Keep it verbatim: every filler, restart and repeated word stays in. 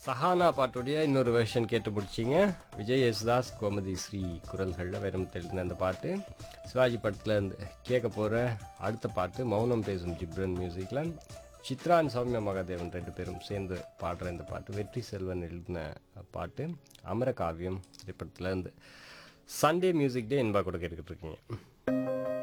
சஹானா பாட்டுடைய இன்னொரு வெர்ஷன் கேட்டு முடிச்சிங்க. விஜய் யேசுதாஸ் கோமதி ஸ்ரீ குரல்களில் வைரமுத்து எழுதின அந்த பாட்டு. சிவாஜி படத்தில் இருந்து கேட்க போகிற அடுத்த பாட்டு மௌனம் பேசும் ஜிப்ரன் மியூசிக்கில் சித்ரான் சௌமியா மகாதேவன் ரெண்டு பேரும் சேர்ந்து பாடுற இந்த பாட்டு வெற்றி செல்வன் எழுதின பாட்டு. அமரகாவியம் திரைப்படத்தில் இருந்து சண்டே மியூசிக் டே என்பா கூட கேட்டுக்கிட்டு இருக்கீங்க.